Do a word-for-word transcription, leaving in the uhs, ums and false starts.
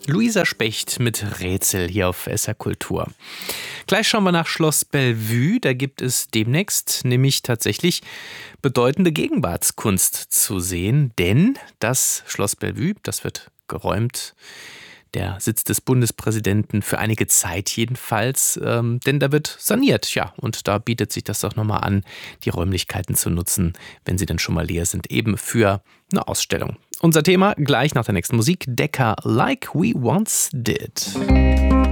Luisa Specht mit Rätsel hier auf S R Kultur. Gleich schauen wir nach Schloss Bellevue. Da gibt es demnächst nämlich tatsächlich bedeutende Gegenwartskunst zu sehen. Denn das Schloss Bellevue, das wird geräumt, der Sitz des Bundespräsidenten für einige Zeit jedenfalls. Ähm, denn da wird saniert, ja. Und da bietet sich das doch nochmal an, die Räumlichkeiten zu nutzen, wenn sie dann schon mal leer sind, eben für eine Ausstellung. Unser Thema gleich nach der nächsten Musik. Decca, Like We Once Did.